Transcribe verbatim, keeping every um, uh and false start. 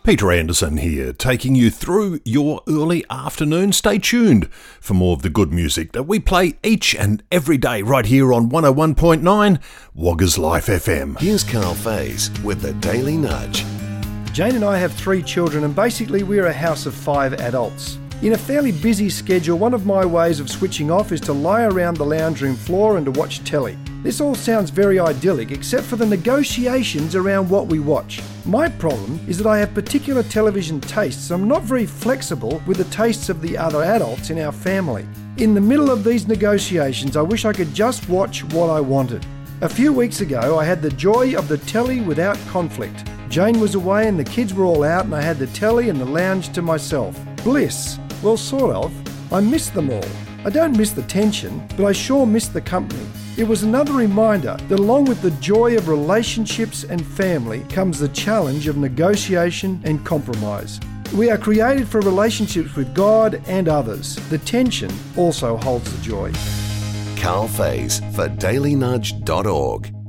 Peter Anderson here, taking you through your early afternoon. Stay tuned for more of the good music that we play each and every day right here on one oh one point nine Woggers Life F M. Here's Carl Faze with the Daily Nudge. Jane and I have three children, and basically we're a house of five adults. In a fairly busy schedule, one of my ways of switching off is to lie around the lounge room floor and to watch telly. This all sounds very idyllic, except for the negotiations around what we watch. My problem is that I have particular television tastes. I'm not very flexible with the tastes of the other adults in our family. In the middle of these negotiations, I wish I could just watch what I wanted. A few weeks ago, I had the joy of the telly without conflict. Jane was away and the kids were all out, and I had the telly and the lounge to myself. Bliss. Well, sort of. I miss them all. I don't miss the tension, but I sure miss the company. It was another reminder that along with the joy of relationships and family comes the challenge of negotiation and compromise. We are created for relationships with God and others. The tension also holds the joy. Carl Faze for daily nudge dot org.